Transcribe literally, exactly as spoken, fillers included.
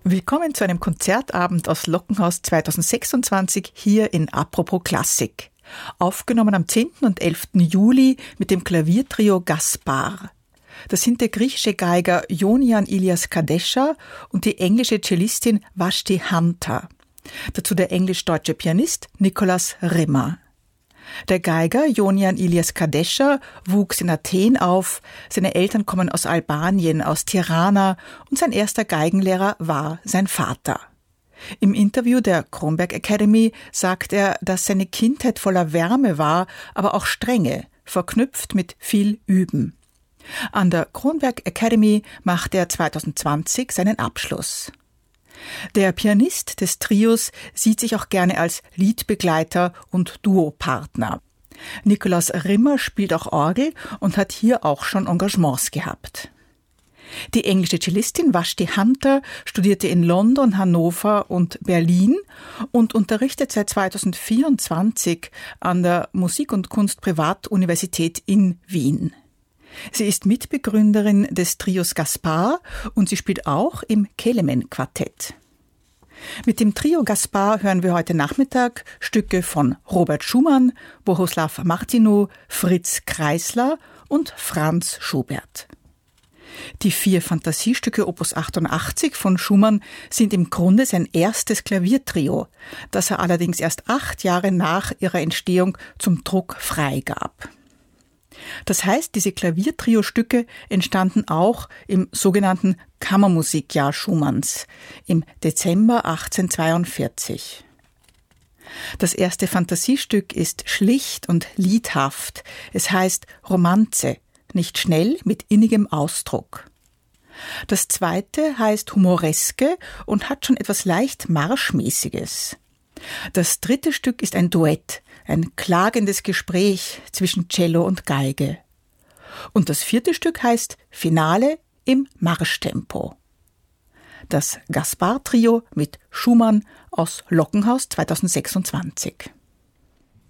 Willkommen zu einem Konzertabend aus Lockenhaus zweitausendsechsundzwanzig hier in Apropos Klassik. Aufgenommen am zehnten und elften Juli mit dem Klaviertrio Gaspar. Das sind der griechische Geiger Ionian Ilias Kadesha und die englische Cellistin Vashti Hunter. Dazu der englisch-deutsche Pianist Nicolas Rimmer. Der Geiger Ionian Ilias Kadesha wuchs in Athen auf, seine Eltern kommen aus Albanien, aus Tirana und sein erster Geigenlehrer war sein Vater. Im Interview der Kronberg Academy sagt er, dass seine Kindheit voller Wärme war, aber auch Strenge, verknüpft mit viel Üben. An der Kronberg Academy macht er zweitausendzwanzig seinen Abschluss. Der Pianist des Trios sieht sich auch gerne als Liedbegleiter und Duopartner. Nicolas Rimmer spielt auch Orgel und hat hier auch schon Engagements gehabt. Die englische Cellistin Vashti Hunter studierte in London, Hannover und Berlin und unterrichtet seit zweitausendvierundzwanzig an der Musik- und Kunst-Privatuniversität in Wien. Sie ist Mitbegründerin des Trios Gaspar und sie spielt auch im Kelemen-Quartett. Mit dem Trio Gaspar hören wir heute Nachmittag Stücke von Robert Schumann, Bohuslav Martinu, Fritz Kreisler und Franz Schubert. Die vier Fantasiestücke Opus achtundachtzig von Schumann sind im Grunde sein erstes Klaviertrio, das er allerdings erst acht Jahre nach ihrer Entstehung zum Druck freigab. Das heißt, diese Klaviertrio-Stücke entstanden auch im sogenannten Kammermusikjahr Schumanns im Dezember achtzehnhundertzweiundvierzig. Das erste Fantasiestück ist schlicht und liedhaft. Es heißt Romanze, nicht schnell, mit innigem Ausdruck. Das zweite heißt Humoreske und hat schon etwas leicht Marschmäßiges. Das dritte Stück ist ein Duett, ein klagendes Gespräch zwischen Cello und Geige. Und das vierte Stück heißt Finale im Marschtempo. Das Gaspar-Trio mit Schumann aus Lockenhaus zweitausendsechsundzwanzig.